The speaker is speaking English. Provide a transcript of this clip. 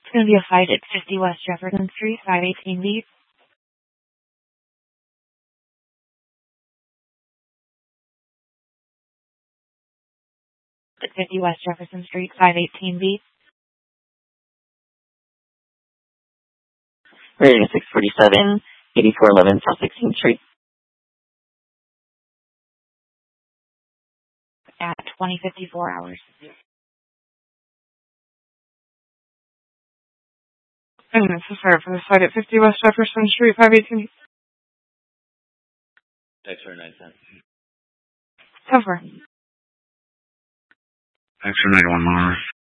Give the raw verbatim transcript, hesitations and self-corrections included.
It's going to be a fight at fifty West Jefferson Street, five eighteen B. At fifty West Jefferson Street, five eighteen B. Rating six forty-seven, eighty-four eleven South sixteenth Street. At twenty fifty-four hours. And this is her for the site at fifty West Jefferson Street, five eighteen. Text for nine cents. Cover. Text for ninety-one miles.